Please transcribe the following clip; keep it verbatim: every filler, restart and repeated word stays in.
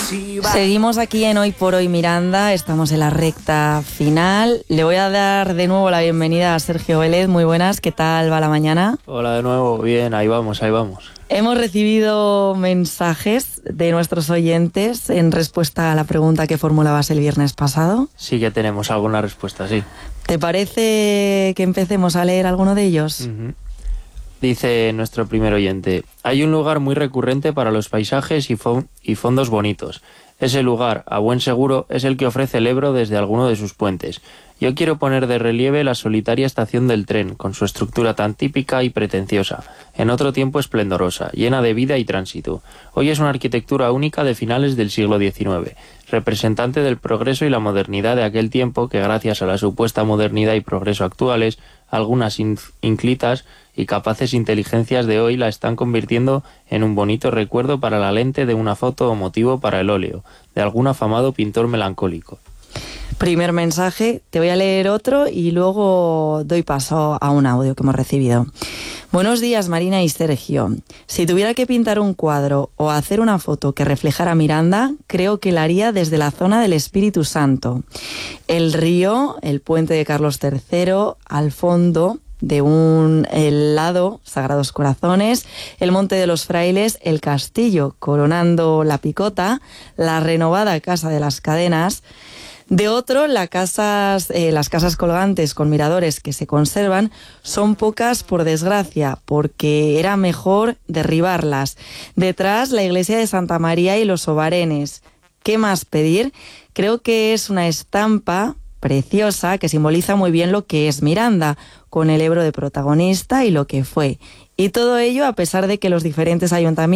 Seguimos aquí en Hoy por Hoy Miranda, estamos en la recta final. Le voy a dar de nuevo la bienvenida a Sergio Vélez. Muy buenas, ¿qué tal va la mañana? Hola de nuevo, bien, ahí vamos, ahí vamos. Hemos recibido mensajes de nuestros oyentes en respuesta a la pregunta que formulabas el viernes pasado. Sí que tenemos alguna respuesta, sí. ¿Te parece que empecemos a leer alguno de ellos? Uh-huh. Dice nuestro primer oyente: hay un lugar muy recurrente para los paisajes y, fo- y fondos bonitos. Ese lugar, a buen seguro, es el que ofrece el Ebro desde alguno de sus puentes. Yo quiero poner de relieve la solitaria estación del tren, con su estructura tan típica y pretenciosa, en otro tiempo esplendorosa, llena de vida y tránsito. Hoy es una arquitectura única de finales del siglo diecinueve, representante del progreso y la modernidad de aquel tiempo que, gracias a la supuesta modernidad y progreso actuales, algunas ínclitas y capaces inteligencias de hoy la están convirtiendo en un bonito recuerdo para la lente de una foto o motivo para el óleo, de algún afamado pintor melancólico. Primer mensaje, te voy a leer otro y luego doy paso a un audio que hemos recibido. Buenos días, Marina y Sergio. Si tuviera que pintar un cuadro o hacer una foto que reflejara Miranda, creo que la haría desde la zona del Espíritu Santo. El río, el puente de Carlos tercero, al fondo, de un el lado, Sagrados Corazones, el Monte de los Frailes, el castillo coronando la Picota, la renovada Casa de las Cadenas. De otro, la casas, eh, las casas colgantes con miradores que se conservan son pocas, por desgracia, porque era mejor derribarlas. Detrás, la iglesia de Santa María y los Obarenes. ¿Qué más pedir? Creo que es una estampa preciosa que simboliza muy bien lo que es Miranda, con el Ebro de protagonista y lo que fue. Y todo ello a pesar de que los diferentes ayuntamientos